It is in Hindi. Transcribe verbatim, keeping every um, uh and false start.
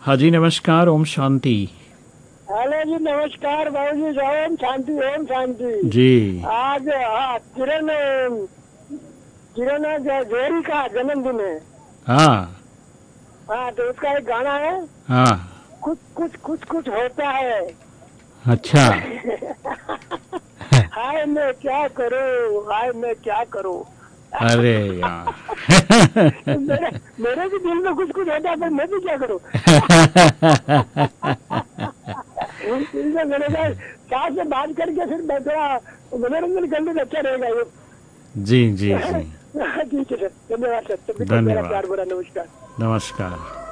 हाँ जी, नमस्कार, ओम शांति। हेलो जी, नमस्कार बाबू जी। ओम शांति, ओम शांति। जी। आज हाँ, किरण किरण जोरी का जन्मदिन है। हाँ हाँ, तो उसका एक गाना है, हाँ। कुछ कुछ कुछ कुछ होता है। अच्छा। हाय मैं क्या करूँ, हाय मैं क्या करूँ। अरे यार। मेरे मेरे भी दिल में कुछ कुछ होता है, पर मैं भी क्या करूँ। इसलिए मैंने कहा साथ से बात करके फिर थोड़ा मनोरंजन करने में अच्छा रहेगा ये। जी जी जी। ठीक है सर, धन्यवाद सर, तब तक मेरा धन्यवाद। प्यार भरा नमस्कार। नमस्कार।